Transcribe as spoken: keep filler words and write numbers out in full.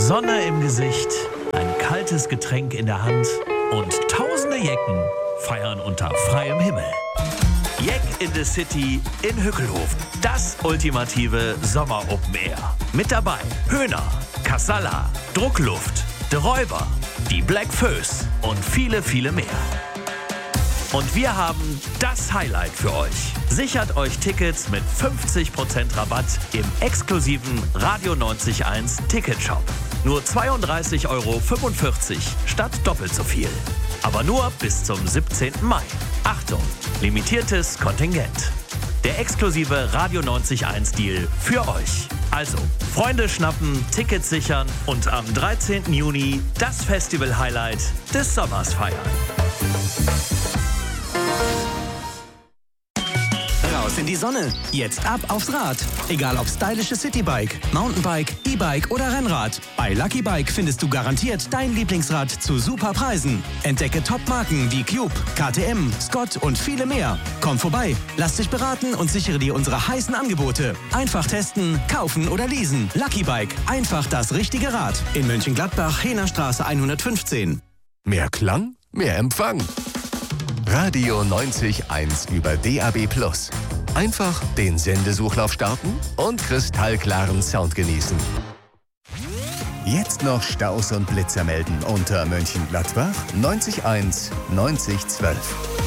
Sonne im Gesicht, ein kaltes Getränk in der Hand und tausende Jecken feiern unter freiem Himmel. Jeck in the City in Hückelhoven. Das ultimative Sommer-Open Air. Mit dabei Höhner, Kassala, Druckluft, De Räuber, die Black Föß und viele, viele mehr. Und wir haben das Highlight für euch. Sichert euch Tickets mit fünfzig Prozent Rabatt im exklusiven Radio neunzig Komma eins Ticketshop. Nur zweiunddreißig Euro fünfundvierzig statt doppelt so viel. Aber nur bis zum siebzehnten Mai. Achtung, limitiertes Kontingent. Der exklusive Radio neunzig Komma eins Deal für euch. Also, Freunde schnappen, Tickets sichern und am dreizehnten Juni das Festival-Highlight des Sommers feiern. Raus in die Sonne. Jetzt ab aufs Rad. Egal ob stylisches Citybike, Mountainbike, E-Bike oder Rennrad. Bei Lucky Bike findest du garantiert dein Lieblingsrad zu super Preisen. Entdecke Top-Marken wie Cube, K T M, Scott und viele mehr. Komm vorbei, lass dich beraten und sichere dir unsere heißen Angebote. Einfach testen, kaufen oder leasen. Lucky Bike, einfach das richtige Rad. In Mönchengladbach, Hehnerstraße hundertfünfzehn. Mehr Klang, mehr Empfang. Radio neunzig Komma eins über D A B plus. Einfach den Sendesuchlauf starten und kristallklaren Sound genießen. Jetzt noch Staus und Blitzer melden unter Mönchengladbach neunzig Komma eins neunzig zwölf.